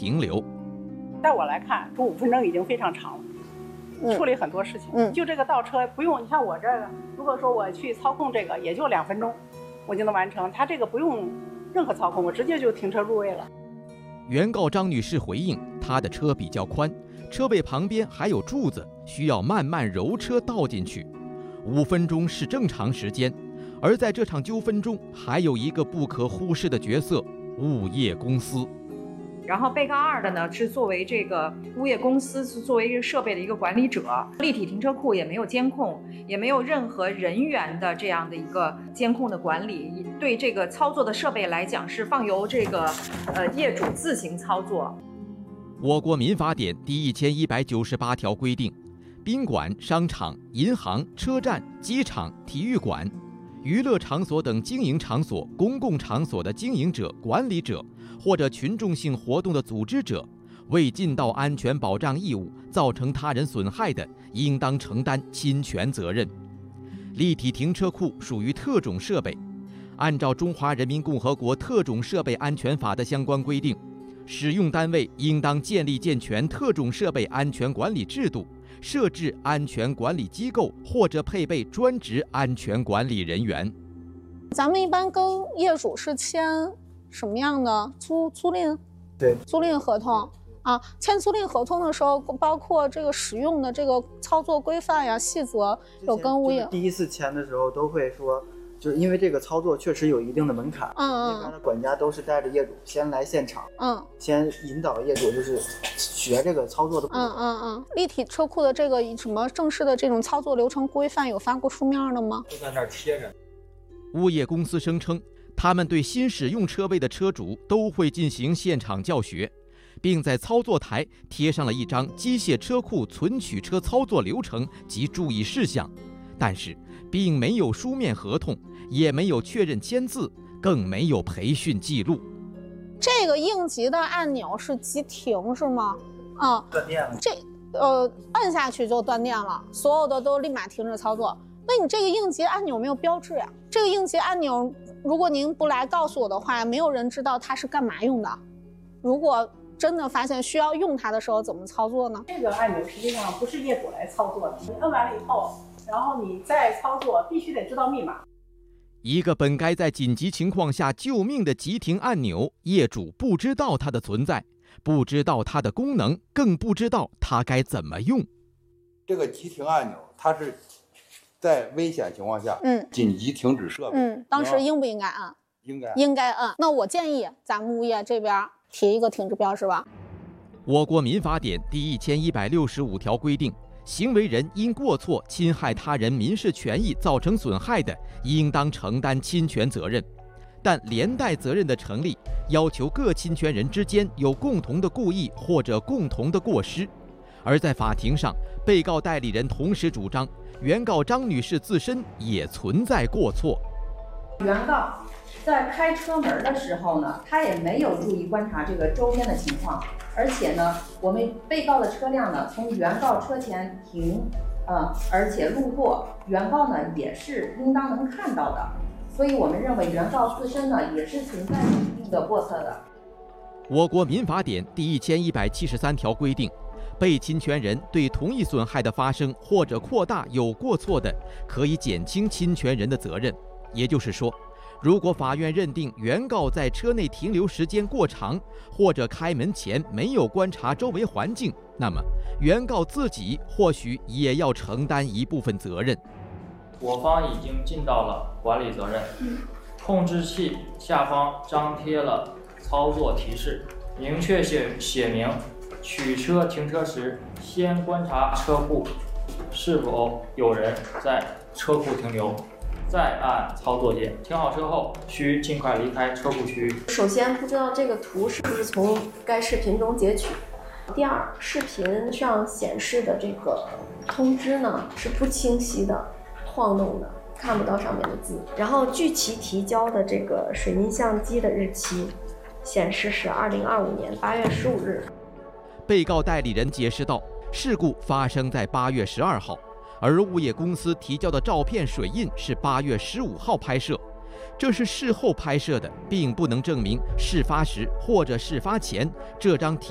停留。 在我来看，说5分钟已经非常长了，处理很多事情。就这个倒车不用，你像我这个，如果说我去操控这个，也就2分钟，我就能完成。他这个不用任何操控，我直接就停车入位了。 原告张女士回应，她的车比较宽，车位旁边还有柱子，需要慢慢揉车倒进去，5分钟是正常时间。而在这场纠纷中，还有一个不可忽视的角色——物业公司。 然后被告2的呢是作为这个物业公司，是作为这个设备的一个管理者，立体停车库也没有监控，也没有任何人员的这样的一个监控的管理，对这个操作的设备来讲是放由这个业主自行操作。 我国民法典第1198条规定，宾馆、商场、银行、车站、机场、体育馆、娱乐场所等经营场所、公共场所的经营者、管理者或者群众性活动的组织者，为尽到安全保障义务造成他人损害的，应当承担侵权责任。立体停车库属于特种设备，按照《中华人民共和国特种设备安全法》的相关规定，使用单位应当建立健全特种设备安全管理制度，设置安全管理机构或者配备专职安全管理人员。 咱们一般跟业主是签什么样的租赁？ 对， 租赁合同啊。签租赁合同的时候，包括这个使用的这个操作规范呀、细则，有跟物业第一次签的时候都会说，就是因为这个操作确实有一定的门槛，那边的管家都是带着业主先来现场，先引导业主就是学这个操作的步骤。 立体车库的这个什么正式的这种操作流程规范有发过书面的吗？ 就在那儿贴着。 物业公司声称，他们对新使用车位的车主都会进行现场教学，并在操作台贴上了一张机械车库存取车操作流程及注意事项，但是并没有书面合同，也没有确认签字，更没有培训记录。 这个应急的按钮是急停是吗？ 断电了。 按下去就断电了，所有的都立马停止操作。那你这个应急按钮没有标志呀？这个应急按钮，如果您不来告诉我的话，没有人知道它是干嘛用的。如果真的发现需要用它的时候，怎么操作呢？ 这个按钮实际上不是业主来操作的，你摁完了以后，然后你再操作，必须得知道密码。 一个本该在紧急情况下救命的急停按钮，业主不知道它的存在，不知道它的功能，更不知道它该怎么用。 这个急停按钮，它是在危险情况下，紧急停止设备， 当时应不应该按？应该按。那我建议咱们物业这边提一个停止标识吧。 我国民法典第1165条规定，行为人因过错侵害他人民事权益造成损害的，应当承担侵权责任。但连带责任的成立，要求各侵权人之间有共同的故意或者共同的过失。而在法庭上，被告代理人同时主张，原告张女士自身也存在过错。 原告在开车门的时候呢，他也没有注意观察这个周边的情况，而且呢，我们被告的车辆呢从原告车前停，而且路过，原告呢也是应当能看到的，所以我们认为原告自身呢也是存在一定的过错的。 我国民法典第1173条规定，被侵权人对同一损害的发生或者扩大有过错的，可以减轻侵权人的责任。也就是说，如果法院认定原告在车内停留时间过长，或者开门前没有观察周围环境，那么原告自己或许也要承担一部分责任。 我方已经尽到了管理责任，控制器下方张贴了操作提示，明确写明取车停车时先观察车库是否有人在车库停留，再按操作键。停好车后需尽快离开车库区域。 首先，不知道这个图是不是从该视频中截取。第二，视频上显示的这个通知呢是不清晰的、晃动的，看不到上面的字。然后据其提交的这个水印相机的日期显示是2025年8月15日。 被告代理人解释道，事故发生在8月12号，而物业公司提交的照片水印是8月15号拍摄，这是事后拍摄的，并不能证明事发时或者事发前这张